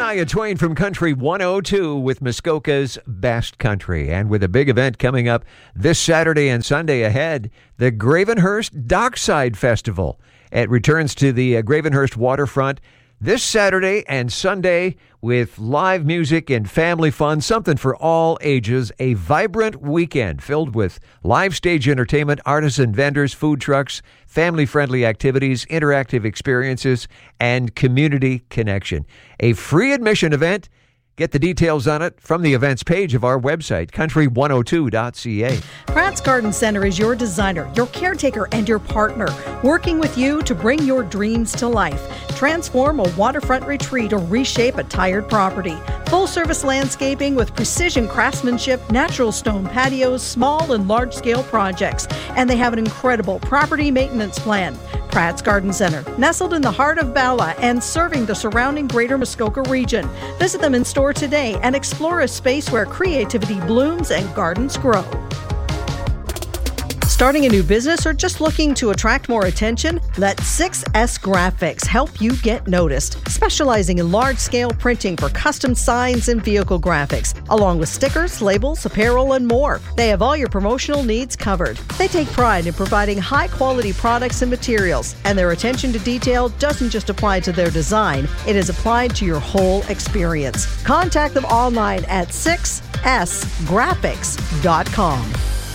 Shania Twain from Country 102 with Muskoka's Best Country. And with a big event coming up this Saturday and Sunday ahead, the Gravenhurst Dockside Festival. It returns to the Gravenhurst waterfront this Saturday and Sunday with live music and family fun, something for all ages. A vibrant weekend filled with live stage entertainment, artisan vendors, food trucks, family-friendly activities, interactive experiences, and community connection. A free admission event. Get the details on it from the events page of our website, country102.ca. Pratt's Garden Center is your designer, your caretaker, and your partner, working with you to bring your dreams to life. Transform a waterfront retreat or reshape a tired property. Full-service landscaping with precision craftsmanship, natural stone patios, small and large-scale projects. And they have an incredible property maintenance plan. Pratt's Garden Center, nestled in the heart of Bala and serving the surrounding greater Muskoka region. Visit them in store today and explore a space where creativity blooms and gardens grow. Starting a new business or just looking to attract more attention? Let 6S Graphics help you get noticed. Specializing in large-scale printing for custom signs and vehicle graphics, along with stickers, labels, apparel, and more. They have all your promotional needs covered. They take pride in providing high-quality products and materials, and their attention to detail doesn't just apply to their design, it is applied to your whole experience. Contact them online at 6sgraphics.com.